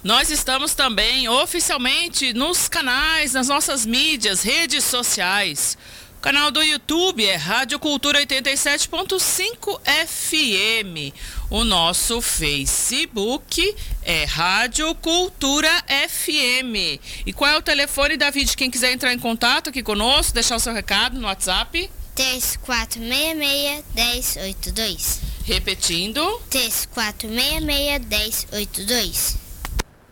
Nós estamos também oficialmente nos canais, nas nossas mídias, redes sociais. O canal do YouTube é Rádio Cultura 87.5 FM. O nosso Facebook é Rádio Cultura FM. E qual é o telefone, David? Quem quiser entrar em contato aqui conosco, deixar o seu recado no WhatsApp? 3466-1082. Repetindo. 3466-1082.